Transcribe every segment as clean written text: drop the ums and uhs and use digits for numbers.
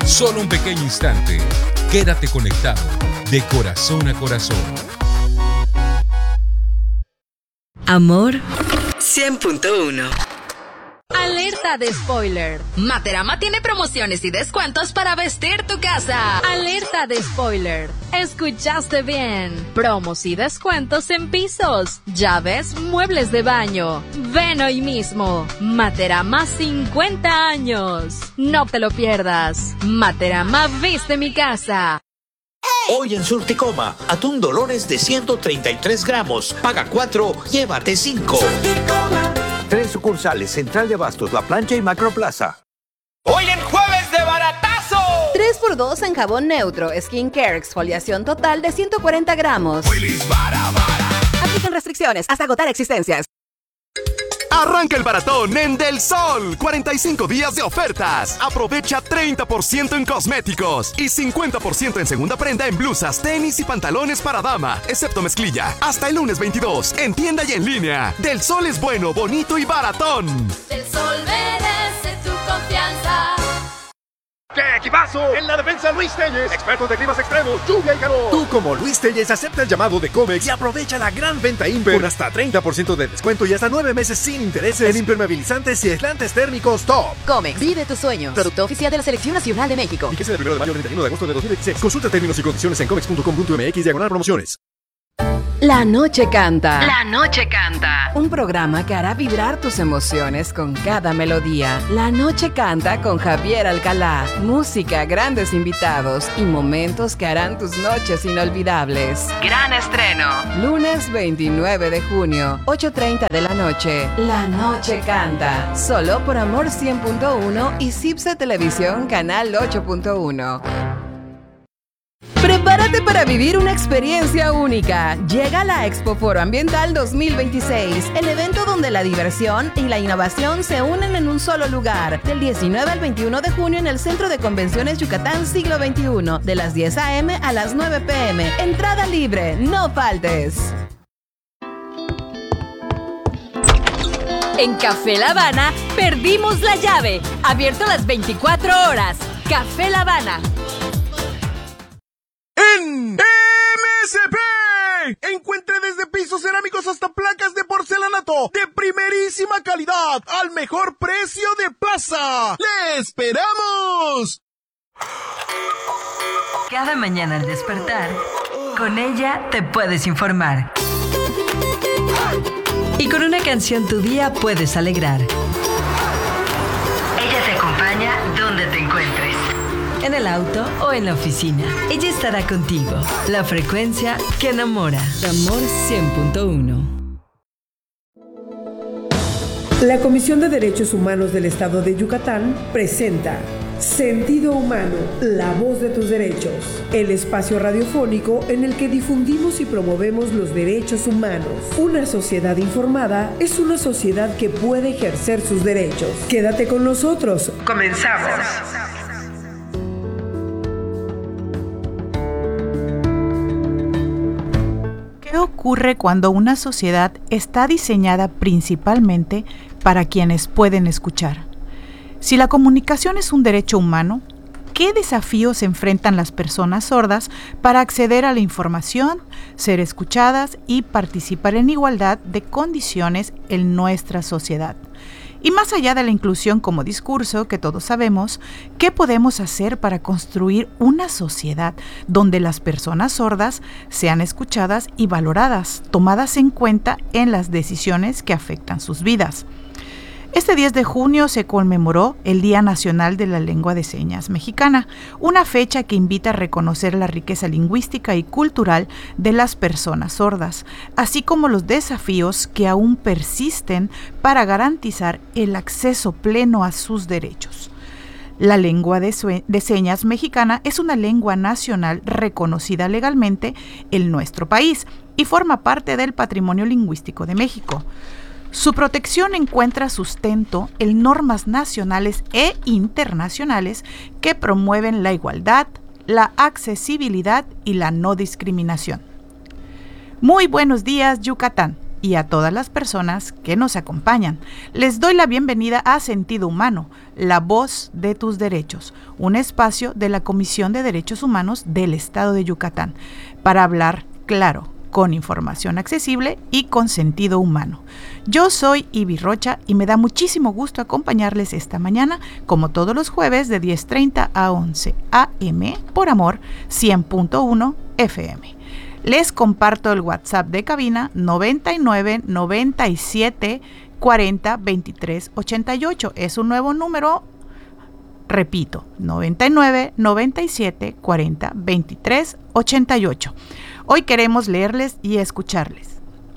Solo un pequeño instante. Quédate conectado de corazón a corazón. Amor 100.1. Alerta de spoiler. Materama tiene promociones y descuentos para vestir tu casa. Alerta de spoiler. Escuchaste bien. Promos y descuentos en pisos, llaves, muebles de baño. Ven hoy mismo. Materama 50 años. No te lo pierdas. Materama viste mi casa. Hoy en Surticoma, atún Dolores de 133 gramos. Paga 4, llévate 5. 3 sucursales: Central de Abastos, La Plancha y Macroplaza. Hoy en Jueves de Baratazo. 3x2 en jabón neutro, skincare, exfoliación total de 140 gramos. Willy's Bara Bara. Aplican restricciones hasta agotar existencias. Arranca el baratón en Del Sol. 45 días de ofertas. Aprovecha 30% en cosméticos y 50% en segunda prenda en blusas, tenis y pantalones para dama, excepto mezclilla. Hasta el lunes 22, en tienda y en línea. Del Sol es bueno, bonito y baratón. Del Sol merece tu confianza. ¡Qué equipazo! En la defensa, Luis Telles, expertos de climas extremos, lluvia y calor. Tú, como Luis Telles, acepta el llamado de Comex y aprovecha la gran venta Imper con hasta 30% de descuento y hasta 9 meses sin intereses en impermeabilizantes y aislantes térmicos top. Comex, vive tus sueños. Producto oficial de la Selección Nacional de México. Fíjese del 1 de mayo al 31 de agosto de 2016. Consulta términos y condiciones en comex.com.mx/promociones. La Noche Canta. La Noche Canta. Un programa que hará vibrar tus emociones con cada melodía. La Noche Canta con Javier Alcalá. Música, grandes invitados y momentos que harán tus noches inolvidables. Gran estreno. Lunes 29 de junio, 8:30 de la noche. La Noche Canta. Solo por Amor 100.1 y Cipse Televisión Canal 8.1. Prepárate para vivir una experiencia única. Llega la Expo Foro Ambiental 2026, el evento donde la diversión y la innovación se unen en un solo lugar. Del 19 al 21 de junio en el Centro de Convenciones Yucatán Siglo XXI, de las 10 a.m. a las 9 p.m. Entrada libre, no faltes. En Café La Habana perdimos la llave. Abierto las 24 horas. Café La Habana. En MSP. Encuentre desde pisos cerámicos hasta placas de porcelanato de primerísima calidad al mejor precio de plaza. ¡Le esperamos! Cada mañana al despertar, con ella te puedes informar. Y con una canción tu día puedes alegrar. Ella te acompaña donde te encuentres. En el auto o en la oficina. Ella estará contigo. La frecuencia que enamora. Amor 100.1. La Comisión de Derechos Humanos del Estado de Yucatán presenta Sentido Humano, la voz de tus derechos, el espacio radiofónico en el que difundimos y promovemos los derechos humanos. Una sociedad informada es una sociedad que puede ejercer sus derechos. Quédate con nosotros. Comenzamos. ¿Qué ocurre cuando una sociedad está diseñada principalmente para quienes pueden escuchar? Si la comunicación es un derecho humano, ¿qué desafíos enfrentan las personas sordas para acceder a la información, ser escuchadas y participar en igualdad de condiciones en nuestra sociedad? Y más allá de la inclusión como discurso, que todos sabemos, ¿qué podemos hacer para construir una sociedad donde las personas sordas sean escuchadas y valoradas, tomadas en cuenta en las decisiones que afectan sus vidas? Este 10 de junio se conmemoró el Día Nacional de la Lengua de Señas Mexicana, una fecha que invita a reconocer la riqueza lingüística y cultural de las personas sordas, así como los desafíos que aún persisten para garantizar el acceso pleno a sus derechos. La lengua de señas mexicana es una lengua nacional reconocida legalmente en nuestro país y forma parte del patrimonio lingüístico de México. Su protección encuentra sustento en normas nacionales e internacionales que promueven la igualdad, la accesibilidad y la no discriminación. Muy buenos días, Yucatán. y a todas las personas que nos acompañan. Les doy la bienvenida a Sentido Humano, la voz de tus derechos, un espacio de la Comisión de Derechos Humanos del Estado de Yucatán, para hablar claro, con información accesible y con sentido humano. Yo soy Ibi Rocha y me da muchísimo gusto acompañarles esta mañana, como todos los jueves de 10:30 a 11 a.m. por Amor 100.1 FM. Les comparto el WhatsApp de cabina 99 97 40 23 88. Es un nuevo número, repito, 99 97 40 23 88. Hoy queremos leerles y escucharles.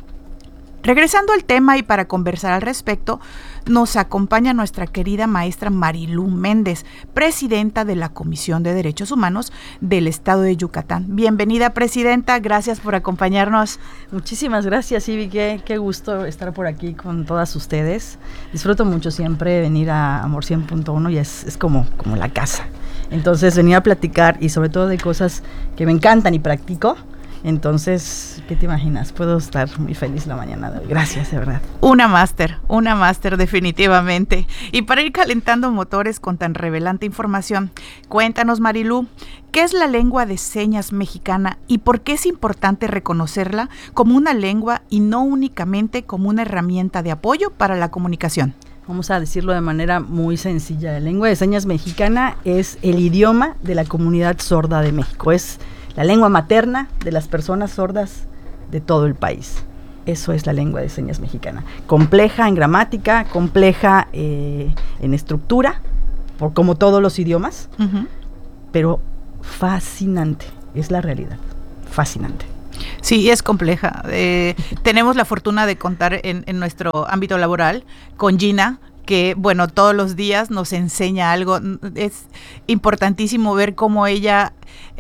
Regresando al tema y para conversar al respecto, nos acompaña nuestra querida maestra Marilú Méndez, presidenta de la Comisión de Derechos Humanos del Estado de Yucatán. Bienvenida, presidenta, gracias por acompañarnos. Muchísimas gracias, Ibi, qué gusto estar por aquí con todas ustedes. Disfruto mucho siempre venir a Amor 100.1 y es como la casa. Entonces, venir a platicar y sobre todo de cosas que me encantan y practico. Entonces, ¿qué te imaginas? Puedo estar muy feliz la mañana de hoy. Gracias, de verdad. Una máster definitivamente. Y para ir calentando motores con tan revelante información, cuéntanos, Marilú, ¿qué es la lengua de señas mexicana y por qué es importante reconocerla como una lengua y no únicamente como una herramienta de apoyo para la comunicación? Vamos a decirlo de manera muy sencilla. La lengua de señas mexicana es el idioma de la comunidad sorda de México. Es la lengua materna de las personas sordas de todo el país. Eso es la lengua de señas mexicana. Compleja en gramática, compleja en estructura, como todos los idiomas, pero fascinante, es la realidad, fascinante. Sí, es compleja. Tenemos la fortuna de contar en nuestro ámbito laboral con Gina, que, bueno, todos los días nos enseña algo. Es importantísimo ver cómo ella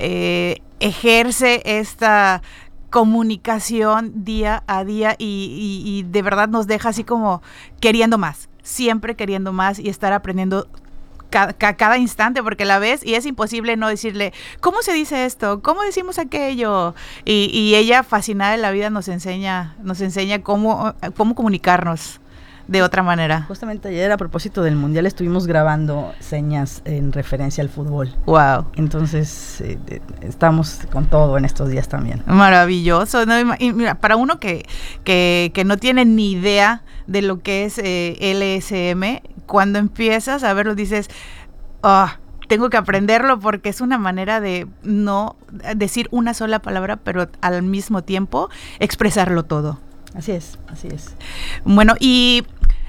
ejerce esta comunicación día a día y de verdad nos deja así como queriendo más, siempre queriendo más y estar aprendiendo cada instante, porque la ves y es imposible no decirle, ¿cómo se dice esto? ¿Cómo decimos aquello? Y ella, fascinada de la vida, nos enseña cómo comunicarnos de otra manera. Justamente ayer, a propósito del Mundial, estuvimos grabando señas en referencia al fútbol. Wow. Entonces, estamos con todo en estos días también. Maravilloso, ¿no? Y mira, para uno que no tiene ni idea de lo que es LSM, cuando empiezas a verlo dices, tengo que aprenderlo porque es una manera de no decir una sola palabra, pero al mismo tiempo expresarlo todo. Así es, así es. Bueno, y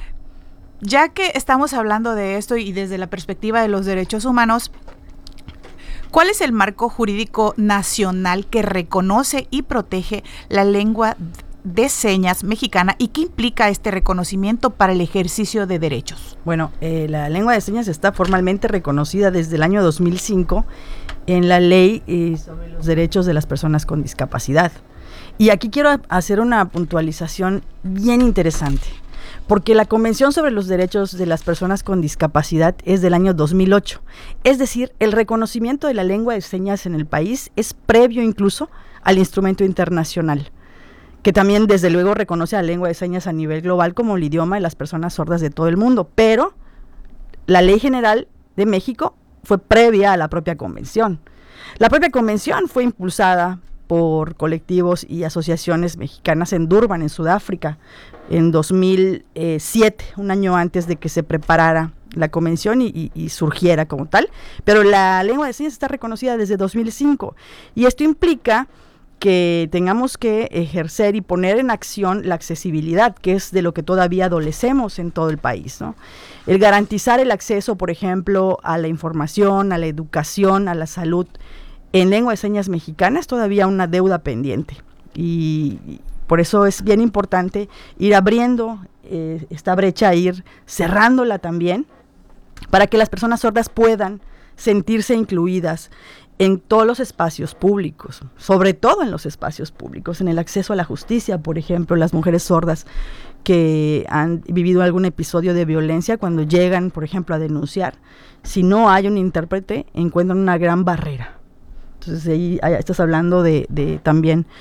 ya que estamos hablando de esto y desde la perspectiva de los derechos humanos, ¿cuál es el marco jurídico nacional que reconoce y protege la lengua de señas mexicana y qué implica este reconocimiento para el ejercicio de derechos? Bueno, la lengua de señas está formalmente reconocida desde el año 2005 en la Ley sobre los Derechos de las Personas con Discapacidad. Y aquí quiero hacer una puntualización bien interesante, porque la Convención sobre los Derechos de las Personas con Discapacidad es del año 2008. Es decir, el reconocimiento de la lengua de señas en el país es previo incluso al instrumento internacional, que también desde luego reconoce a la lengua de señas a nivel global como el idioma de las personas sordas de todo el mundo, pero la Ley General de México fue previa a la propia Convención. La propia Convención fue impulsada por colectivos y asociaciones mexicanas en Durban, en Sudáfrica, en 2007, un año antes de que se preparara la convención y surgiera como tal, pero la lengua de señas está reconocida desde 2005, y esto implica que tengamos que ejercer y poner en acción la accesibilidad, que es de lo que todavía adolecemos en todo el país, ¿no? El garantizar el acceso, por ejemplo, a la información, a la educación, a la salud, en lengua de señas mexicana es todavía una deuda pendiente, y por eso es bien importante ir abriendo esta brecha, ir cerrándola también, para que las personas sordas puedan sentirse incluidas en todos los espacios públicos, sobre todo en los espacios públicos, en el acceso a la justicia. Por ejemplo, las mujeres sordas que han vivido algún episodio de violencia, cuando llegan, por ejemplo, a denunciar, si no hay un intérprete, encuentran una gran barrera. Entonces ahí estás hablando de también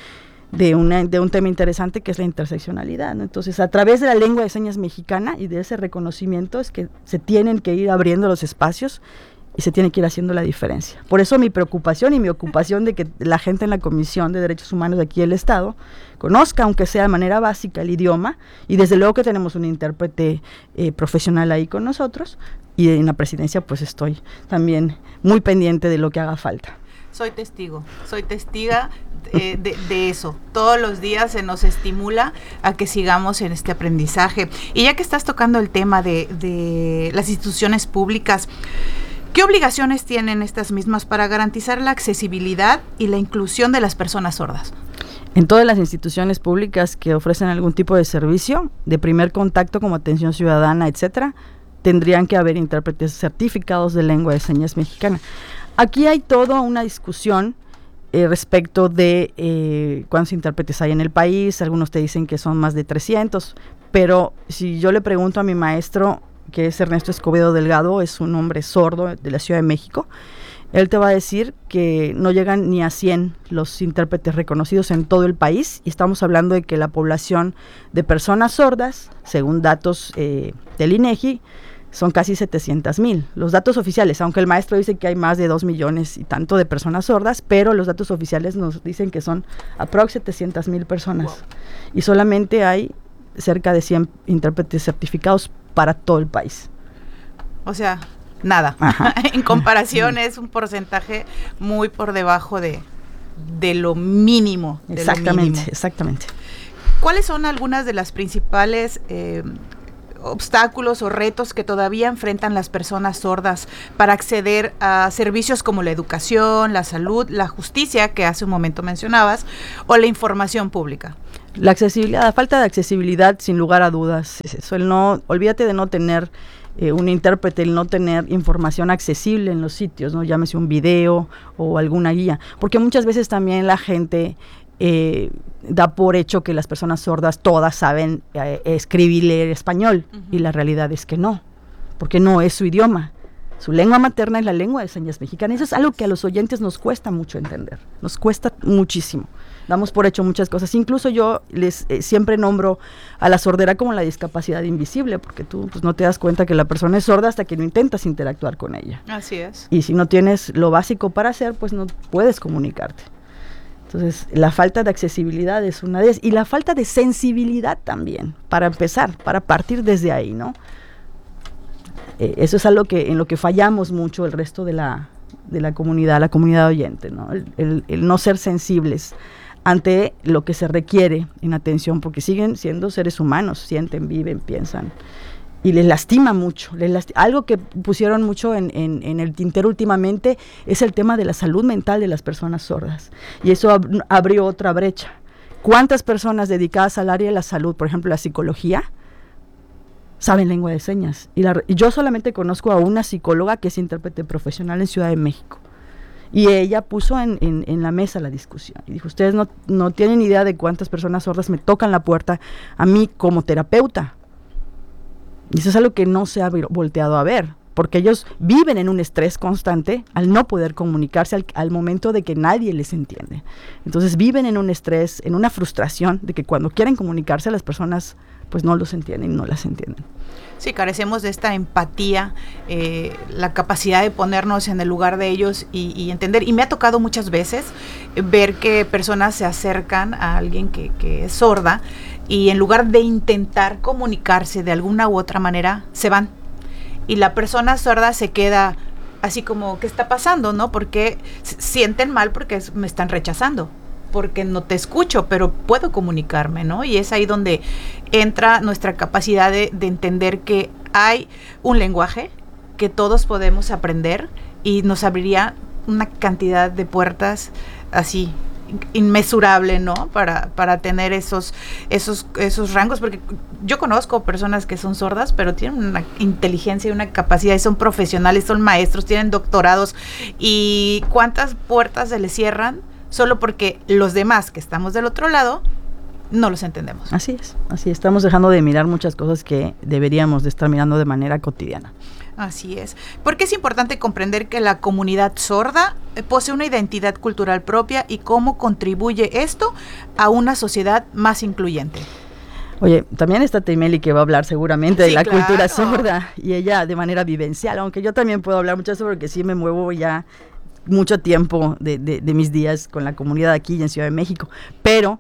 de un tema interesante que es la interseccionalidad, ¿no? Entonces, a través de la lengua de señas mexicana y de ese reconocimiento es que se tienen que ir abriendo los espacios y se tiene que ir haciendo la diferencia. Por eso mi preocupación y mi ocupación de que la gente en la Comisión de Derechos Humanos de aquí del Estado conozca, aunque sea de manera básica, el idioma, y desde luego que tenemos un intérprete profesional ahí con nosotros, y en la presidencia pues estoy también muy pendiente de lo que haga falta. Soy testiga de eso. Todos los días se nos estimula a que sigamos en este aprendizaje. Y ya que estás tocando el tema de las instituciones públicas, ¿qué obligaciones tienen estas mismas para garantizar la accesibilidad y la inclusión de las personas sordas? En todas las instituciones públicas que ofrecen algún tipo de servicio, de primer contacto como atención ciudadana, etcétera, tendrían que haber intérpretes certificados de lengua de señas mexicana. Aquí hay toda una discusión respecto de cuántos intérpretes hay en el país. Algunos te dicen que son más de 300, pero si yo le pregunto a mi maestro, que es Ernesto Escobedo Delgado, es un hombre sordo de la Ciudad de México, él te va a decir que no llegan ni a 100 los intérpretes reconocidos en todo el país, y estamos hablando de que la población de personas sordas, según datos del INEGI, son casi 700,000. Los datos oficiales, aunque el maestro dice que hay más de 2 millones y tanto de personas sordas, pero los datos oficiales nos dicen que son aproximadamente 700,000 personas. Wow. Y solamente hay cerca de 100 intérpretes certificados para todo el país. O sea, nada. En comparación es un porcentaje muy por debajo de lo mínimo. Exactamente. ¿Cuáles son algunas de las principales obstáculos o retos que todavía enfrentan las personas sordas para acceder a servicios como la educación, la salud, la justicia, que hace un momento mencionabas, o la información pública? La accesibilidad, la falta de accesibilidad, sin lugar a dudas, es eso, olvídate de no tener un intérprete, el no tener información accesible en los sitios, ¿no? Llámese un video o alguna guía, porque muchas veces también la gente da por hecho que las personas sordas todas saben escribir y leer español, y la realidad es que no, porque no es su idioma. Su lengua materna es la lengua de señas mexicana. Eso es algo que a los oyentes nos cuesta mucho entender, nos cuesta muchísimo. Damos por hecho muchas cosas. Incluso yo les siempre nombro a la sordera como la discapacidad invisible, porque tú pues, no te das cuenta que la persona es sorda hasta que no intentas interactuar con ella. Así es. Y si no tienes lo básico para hacer, pues no puedes comunicarte. Entonces, la falta de accesibilidad es una de ellas, y la falta de sensibilidad también, para empezar, para partir desde ahí, ¿no? Eso es algo en lo que fallamos mucho el resto de la comunidad oyente, ¿no? El no ser sensibles ante lo que se requiere en atención, porque siguen siendo seres humanos, sienten, viven, piensan, y les lastima mucho. Algo que pusieron mucho en el tintero últimamente es el tema de la salud mental de las personas sordas, y eso abrió otra brecha. ¿Cuántas personas dedicadas al área de la salud, por ejemplo la psicología, saben lengua de señas? Y yo solamente conozco a una psicóloga que es intérprete profesional en Ciudad de México, y ella puso en la mesa la discusión y dijo: ustedes no tienen idea de cuántas personas sordas me tocan la puerta a mí como terapeuta. Y eso es algo que no se ha volteado a ver, porque ellos viven en un estrés constante al no poder comunicarse al momento de que nadie les entiende. Entonces viven en un estrés, en una frustración de que cuando quieren comunicarse las personas pues no los entienden y no las entienden. Sí, carecemos de esta empatía, la capacidad de ponernos en el lugar de ellos y entender. Y me ha tocado muchas veces ver que personas se acercan a alguien que es sorda, y en lugar de intentar comunicarse de alguna u otra manera, se van. Y la persona sorda se queda así como, ¿qué está pasando? ¿No? Porque sienten mal porque me están rechazando, porque no te escucho, pero puedo comunicarme, ¿no? Y es ahí donde entra nuestra capacidad de entender que hay un lenguaje que todos podemos aprender, y nos abriría una cantidad de puertas así inmesurable, ¿no? Para tener esos rangos, porque yo conozco personas que son sordas, pero tienen una inteligencia y una capacidad, y son profesionales, son maestros, tienen doctorados, y cuántas puertas se les cierran solo porque los demás que estamos del otro lado no los entendemos. Así es, estamos dejando de mirar muchas cosas que deberíamos de estar mirando de manera cotidiana. Así es, porque es importante comprender que la comunidad sorda posee una identidad cultural propia y cómo contribuye esto a una sociedad más incluyente. Oye, también está Teimeli, que va a hablar seguramente de la claro. cultura sorda, y ella de manera vivencial, aunque yo también puedo hablar mucho de eso porque sí me muevo ya mucho tiempo de mis días con la comunidad aquí y en Ciudad de México. Pero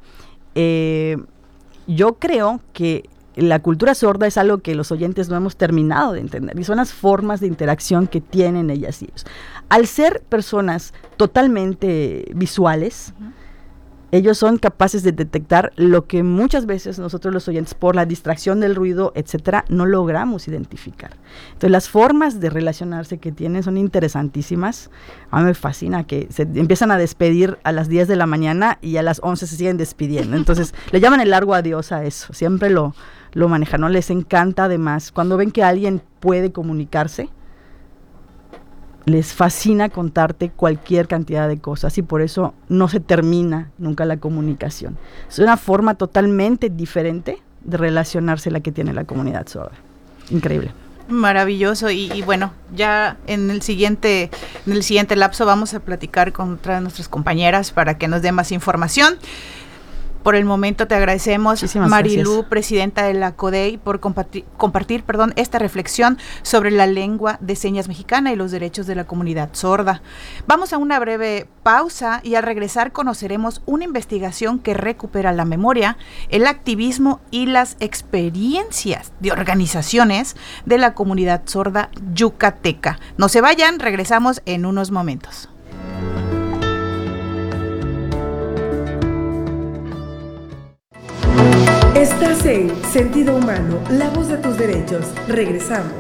yo creo que la cultura sorda es algo que los oyentes no hemos terminado de entender, y son las formas de interacción que tienen ellas y ellos. Al ser personas totalmente visuales, ellos son capaces de detectar lo que muchas veces nosotros los oyentes, por la distracción del ruido, etcétera, no logramos identificar. Entonces, las formas de relacionarse que tienen son interesantísimas. A mí me fascina que se empiezan a despedir a las 10 de la mañana y a las 11 se siguen despidiendo. Entonces, le llaman el largo adiós a eso. Siempre lo manejan, ¿no? Les encanta, además, cuando ven que alguien puede comunicarse, les fascina contarte cualquier cantidad de cosas, y por eso no se termina nunca la comunicación. Es una forma totalmente diferente de relacionarse la que tiene la comunidad sorda. Increíble. Maravilloso, y bueno, ya en el siguiente lapso vamos a platicar con otra de nuestras compañeras para que nos dé más información. Por el momento te agradecemos, Marilú, gracias, presidenta de la CODEI, por compartir esta reflexión sobre la lengua de señas mexicana y los derechos de la comunidad sorda. Vamos a una breve pausa y al regresar conoceremos una investigación que recupera la memoria, el activismo y las experiencias de organizaciones de la comunidad sorda yucateca. No se vayan, regresamos en unos momentos. Estás en Sentido Humano, la voz de tus derechos. Regresamos.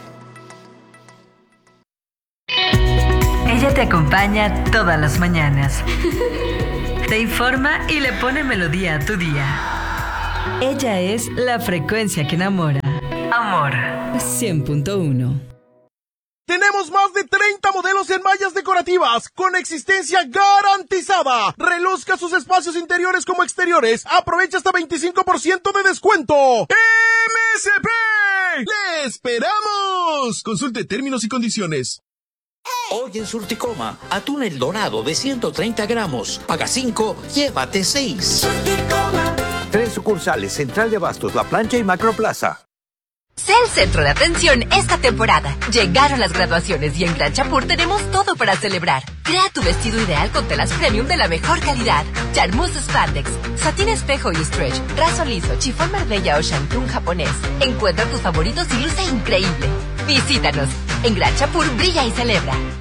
Ella te acompaña todas las mañanas. Te informa y le pone melodía a tu día. Ella es la frecuencia que enamora. Amor 100.1. Tenemos más de 30 modelos en mallas decorativas con existencia garantizada. Reluzca sus espacios interiores como exteriores. Aprovecha hasta 25% de descuento. ¡MSP! ¡Le esperamos! Consulte términos y condiciones. Hoy en Surticoma, atún El Dorado de 130 gramos. Paga 5, llévate 6. 3 sucursales: Central de Abastos, La Plancha y Macroplaza. Sé el centro de atención esta temporada. Llegaron las graduaciones y en Gran Chapur tenemos todo para celebrar. Crea tu vestido ideal con telas premium de la mejor calidad. Charmeuse Spandex, satín espejo y stretch, raso liso, chifón Marbella o shantung japonés. Encuentra tus favoritos y luce increíble. Visítanos. En Gran Chapur brilla y celebra.